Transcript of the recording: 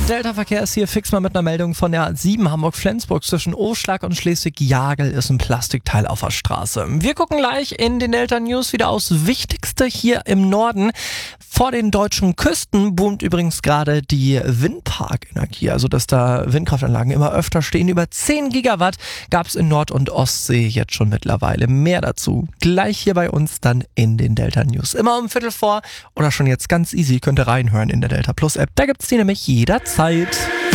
Delta-Verkehr ist hier fix mal mit einer Meldung von der A7 Hamburg-Flensburg. Zwischen Oschlag und Schleswig-Jagel ist ein Plastikteil auf der Straße. Wir gucken gleich in den Delta-News wieder aufs Wichtigste hier im Norden. Vor den deutschen Küsten boomt übrigens gerade die Windparkenergie. Also, dass da Windkraftanlagen immer öfter stehen. Über 10 Gigawatt gab es in Nord- und Ostsee jetzt schon mittlerweile. Mehr dazu gleich hier bei uns dann in den Delta-News. Immer um 3:15 oder schon jetzt ganz easy. Könnt ihr reinhören in der Delta Plus App. Da gibt's die nämlich jederzeit.